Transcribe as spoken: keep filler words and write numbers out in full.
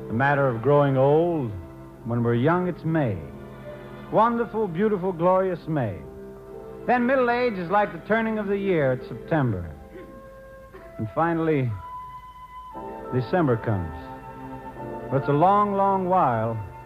The matter of growing old, when we're young, it's May. Wonderful, beautiful, glorious May. Then middle age is like the turning of the year. It's September. And finally, December comes. But it's a long, long while